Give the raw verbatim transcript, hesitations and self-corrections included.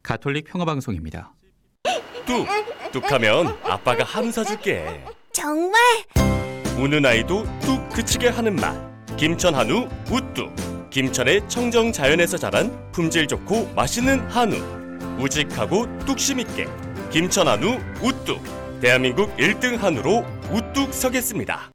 가톨릭 평화방송입니다. 뚝! 뚝하면 아빠가 한우 사줄게. 정말? 우는 아이도 뚝 그치게 하는 맛. 김천 한우 우뚝. 김천의 청정 자연에서 자란 품질 좋고 맛있는 한우. 우직하고 뚝심 있게 김천 한우 우뚝. 대한민국 일 등 한우로 우뚝 서겠습니다.